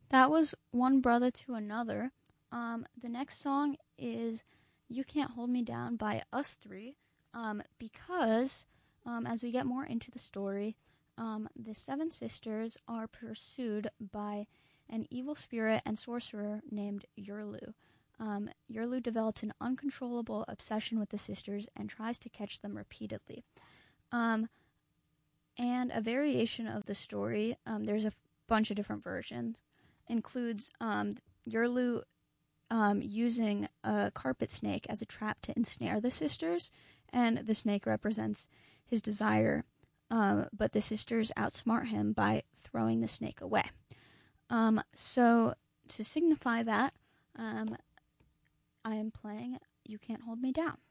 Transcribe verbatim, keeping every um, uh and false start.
That was One Brother to Another. Um, the next song is You Can't Hold Me Down by Us Three, um, because um, as we get more into the story, um, the seven sisters are pursued by an evil spirit and sorcerer named Yurlu. Um, Yurlu develops an uncontrollable obsession with the sisters and tries to catch them repeatedly. Um, and a variation of the story, um, there's a f- bunch of different versions, includes um, Yurlu um, using a carpet snake as a trap to ensnare the sisters, and the snake represents his desire, um, but the sisters outsmart him by throwing the snake away. Um, so, to signify that, um, I am playing You Can't Hold Me Down.